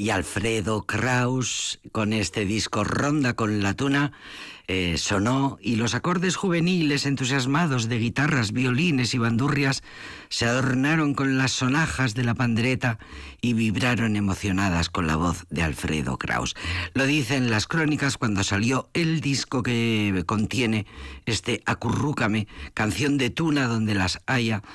Y Alfredo Kraus, con este disco Ronda con la Tuna, sonó, y los acordes juveniles entusiasmados de guitarras, violines y bandurrias se adornaron con las sonajas de la pandereta y vibraron emocionadas con la voz de Alfredo Kraus. Lo dicen las crónicas cuando salió el disco que contiene este Acurrúcame, canción de tuna donde las haya,